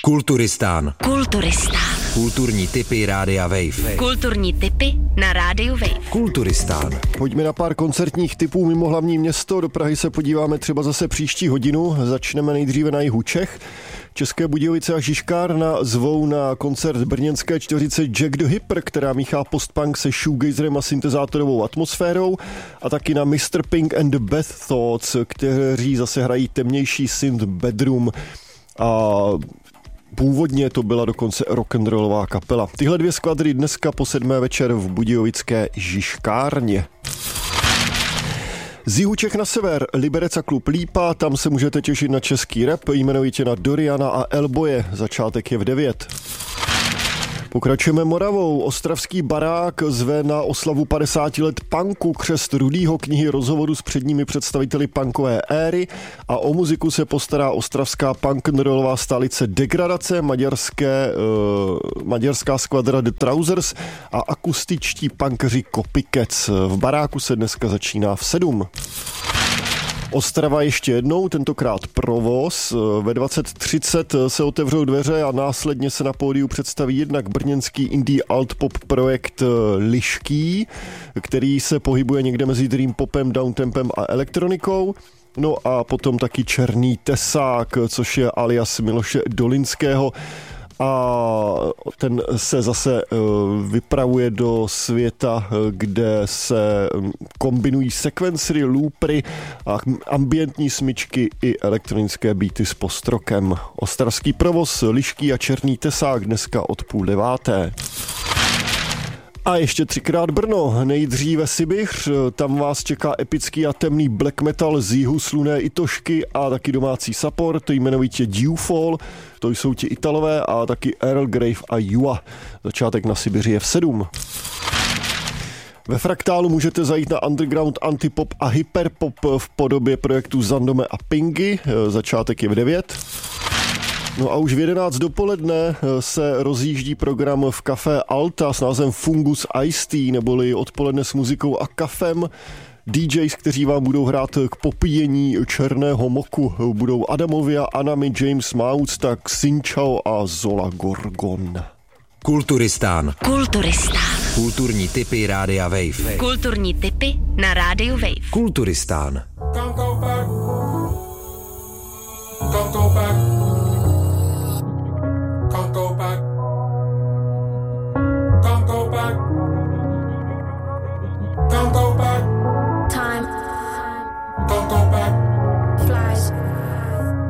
Kulturistán. Kulturistán. Kulturní tipy Rádia Wave. Kulturní tipy na Rádiu Wave. Kulturistán. Pojďme na pár koncertních tipů mimo hlavní město. Do Prahy se podíváme třeba zase příští hodinu. Začneme nejdříve na jihu Čech. České Budějovice a Žižkárna zvou na koncert brněnské čtveřice Jack the Hipper, která míchá postpunk se shoegazerem a syntezátorovou atmosférou, a taky na Mr. Pink and the Bad Thoughts, kteří zase hrají temnější synth bedroom. A původně to byla dokonce rock'n'rollová kapela. Tyhle dvě skvadry dneska po 7. večer v budějovické Žižkárně. Z jihu Čech na sever, Liberec a klub Lípa, tam se můžete těšit na český rap, jmenovitě na Doriana a Elboje. Začátek je v 9. Pokračujeme Moravou. Ostravský barák zve na oslavu 50 let punku křest Rudýho, knihy rozhovoru s předními představiteli punkové éry, a o muziku se postará ostravská punk'n'rollová stálice Degradace, maďarská skvadra The Trousers a akustičtí punkeři Copycats. V baráku se dneska začíná v 7. Ostrava ještě jednou, tentokrát provoz. Ve 20:30 se otevřou dveře a následně se na pódiu představí jednak brněnský indie alt-pop projekt Lišký, který se pohybuje někde mezi dream popem, downtempem a elektronikou. No a potom taky Černý tesák, což je alias Miloše Dolinského. A ten se zase vypravuje do světa, kde se kombinují sekvencery, loopery a ambientní smyčky i elektronické beaty s postrokem. Ostravský provoz, Lišký a Černý tesák dneska od 8:30. A ještě 3krát Brno, nejdříve Sibiř, tam vás čeká epický a temný black metal z jihu Slunné Itošky a taky domácí support, jmenovitě Dewfall, to jsou ti Italové, a taky Earl Grave a Jua. Začátek na Sibiři je v 7. Ve Fraktálu můžete zajít na underground antipop a hyperpop v podobě projektu Zandome a Pingy, začátek je v 9. No a už v 11 dopoledne se rozjíždí program v Café Alta s názvem Fungus Iced Tea, neboli odpoledne s muzikou a kafem. DJs, kteří vám budou hrát k popíjení černého moku, budou Adamovia, Anami, James Mouts, tak Sinchao a Zola Gorgon. Kulturistán. Kulturistán. Kulturní tipy Rádia Wave. Kulturní tipy na Rádiu Wave. Kulturistán.